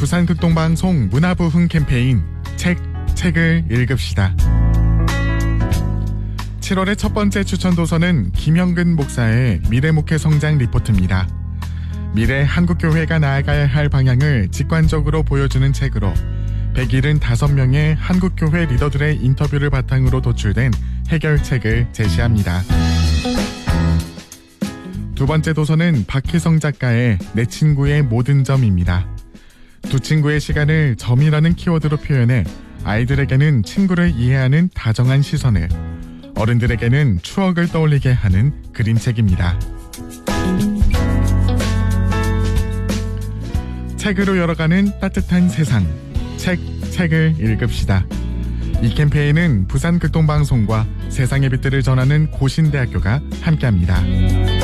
부산극동방송 문화부흥 캠페인 책을 읽읍시다. 7월의 첫 번째 추천 도서는 김형근 목사의 미래목회 성장 리포트입니다. 미래 한국교회가 나아가야 할 방향을 직관적으로 보여주는 책으로 175명의 한국교회 리더들의 인터뷰를 바탕으로 도출된 해결책을 제시합니다. 두 번째 도서는 박희성 작가의 내 친구의 모든 점입니다. 두 친구의 시간을 점이라는 키워드로 표현해 아이들에게는 친구를 이해하는 다정한 시선을, 어른들에게는 추억을 떠올리게 하는 그림책입니다. 책으로 열어가는 따뜻한 세상, 책을 읽읍시다. 이 캠페인은 부산극동방송과 세상의 빛들을 전하는 고신대학교가 함께합니다.